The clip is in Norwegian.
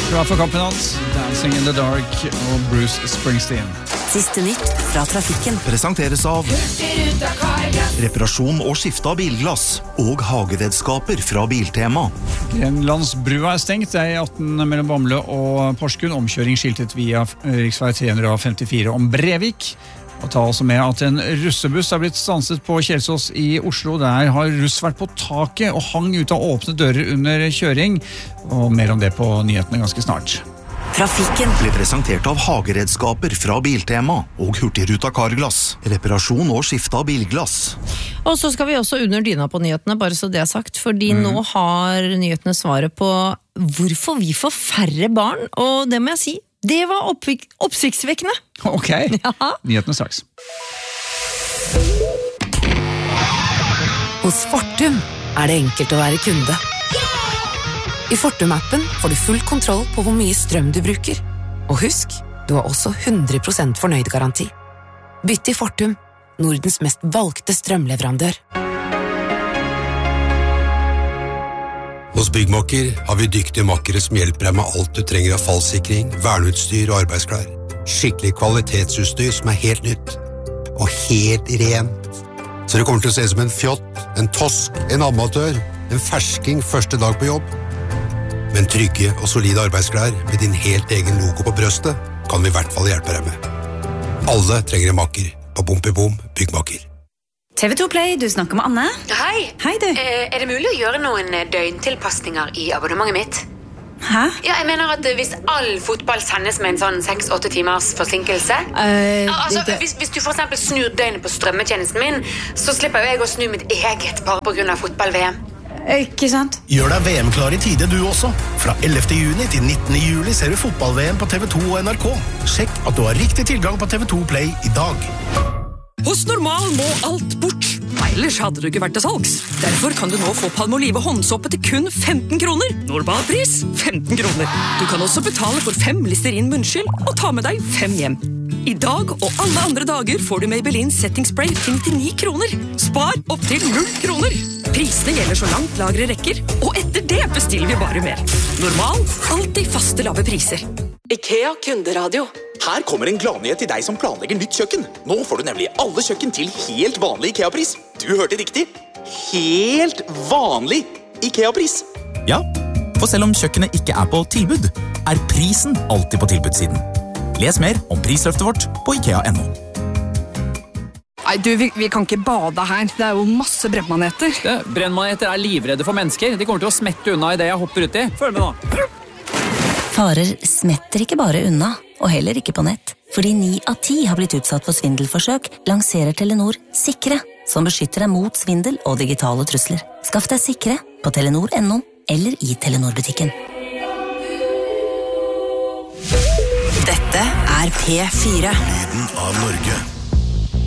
Bra for kampen hans, Dancing in the Dark og Bruce Springsteen. Siste nytt fra trafikken. Presenteres av reparasjon og skifte av bilglass og hageredskaper fra Biltema. Grenlandsbrua stengt, det 18 mellom Bamble og Porsgrunn. Omkjøring skiltet via riksvei 354 om Brevik. Og ta også med at en russebuss har blitt stanset på Kjelsås i Oslo. Der har russ vært på taket og hang ut av åpne dører under kjøring. Og mer om det på nyhetene ganske snart. Trafikken Blir presentert av hageredskaper fra Biltema og Hurtigruta Carglass. Reparasjon og skifte av bilglass. Og så skal vi også under dyna på nyhetene, bare så det sagt, fordi nå har nyhetene svaret på hvorfor vi får færre barn, og det må jeg si, det var oppsiktsvekkende. Ok, nyhetene straks. hos Fortum det enkelt å være kunde. I Fortum-appen får du full kontroll på hvor mye strøm du bruker. Og husk, du har også 100% fornøyd-garanti. Bytt til Fortum, Nordens mest valgte strømleverandør. Hos Byggmakker har vi dyktige makkere som hjelper deg med alt du trenger av fallsikring, verneutstyr og arbeidsklær. Skikkelig kvalitetsutstyr som helt nytt. Og helt rent. Så det kommer til å se ut som en fjott, en tosk, en amatør, en fersking første dag på jobb. Men trygge og solide arbeidsklær med din helt egen logo på brøstet kan vi I hvert fall hjelpe deg med. Alle trenger en makker på Bompibom Byggmakker. TV2 Play, du snakker med Anne. Hei. Hei du. Det mulig å gjøre noen døgntilpasninger I abonnementet mitt? Hæ? Ja, jeg mener at hvis all fotball sendes med en sånn 6-8 timers forsinkelse hvis du for eksempel snur døgnet på strømmetjenesten min, så slipper jeg å snu mitt eget bare på grunn av fotball-VM. Ikke sant? Gjør deg VM-klar I tide du også. Fra 11. juni til 19. juli ser du fotball-VM på TV2 og NRK. Sjekk at du har riktig tilgang på TV2 Play I dag. Hos Normal må alt bort. Ellers hadde du ikke vært til salgs. Derfor kan du nå få Palmolive håndsåpe til kun 15 kroner. Normalpris 15 kroner. Du kan også betale for 5 Listerin munnskyld og ta med deg 5 hjem. I dag og alle andre dager får du Maybelline Setting Spray til 99 kroner. Spar opp til 0 kroner. Prisene gjelder så langt lagre rekker, og etter det bestiller vi bare mer. Normal, alltid faste lave priser. IKEA Kunderadio. Her kommer en gladnyhet til deg som planlegger nytt kjøkken. Nå får du nemlig alle kjøkken til helt vanlig IKEA-pris. Du hørte riktig. Helt vanlig IKEA-pris. Ja, for selv om kjøkkenet ikke på tilbud, prisen alltid på tilbudssiden. Les mer om prisløftet vårt på IKEA.no. Nei, du, vi kan ikke bade her. Det jo masse brennmaneter. Brennmaneter livredde for mennesker. De kommer til å smette unna I det jeg hopper ut I. Følg med nå. Farer smetter ikke bare unna, og heller ikke på nett. Fordi 9 av 10 har blitt utsatt for svindelforsøk, lanserer Telenor Sikre, som beskytter deg mot svindel og digitale trusler. Skaff deg Sikre på Telenor.no eller I Telenor-butikken. Dette P4. Lyden av Norge.